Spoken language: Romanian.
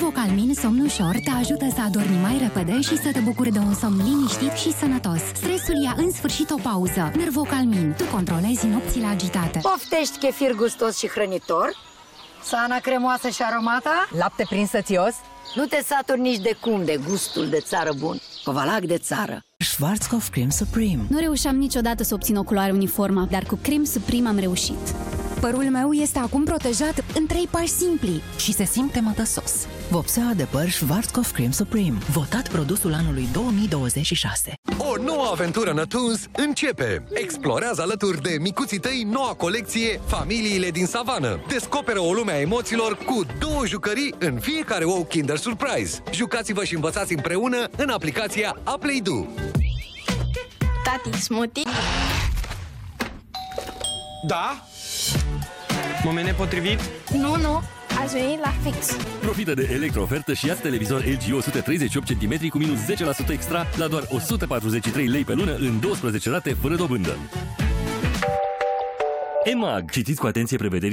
Nervocalmin somn ușor te ajută să adormi mai repede și să te bucuri de un somn liniștit și sănătos. Stresul ia în sfârșit o pauză. Nervocalmin, tu controlezi nopțile agitate. Poftești chefir gustos și hrănitor? Sana cremoasă și aromată? Lapte prins sățios? Nu te saturi nici de cum de gustul de țară bun. Covalac de țară. Schwarzkopf Creme Supreme. Nu reușeam niciodată să obțin o culoare uniformă, dar cu Creme Supreme am reușit. Părul meu este acum protejat în 3 pași simpli Și se simte mătăsos. Vopseaua de păr Schwarzkopf Creme Supreme. Votat produsul anului 2026. O nouă aventură Nătuns începe! Explorează alături de micuții tăi noua colecție Familiile din Savană. Descoperă o lume a emoțiilor cu 2 jucării în fiecare ou Kinder Surprise. Jucați-vă și învățați împreună în aplicația Aplaydu. Tati, smoothie? Da? Moment nepotrivit? Nu, ați venit la fix. Profită de electro-ofertă și ia-ți televizor LG 138 cm cu minus 10% extra la doar 143 lei pe lună în 12 rate fără dobândă. EMAG. Citiți cu atenție prevederile